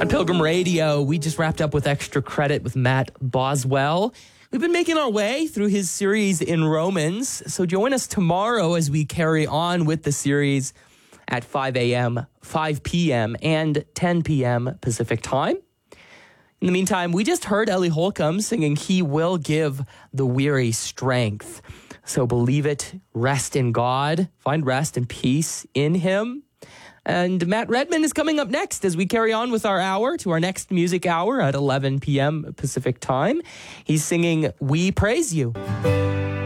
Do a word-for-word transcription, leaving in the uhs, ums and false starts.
On Pilgrim Radio, we just wrapped up with Extra Credit with Matt Boswell. We've been making our way through his series in Romans, so join us tomorrow as we carry on with the series at five a.m., five p.m., and ten p.m. Pacific Time. In the meantime, we just heard Ellie Holcomb singing He Will Give the Weary Strength. So believe it, rest in God, find rest and peace in Him. And Matt Redman is coming up next as we carry on with our hour to our next music hour at eleven p.m. Pacific Time. He's singing We Praise You.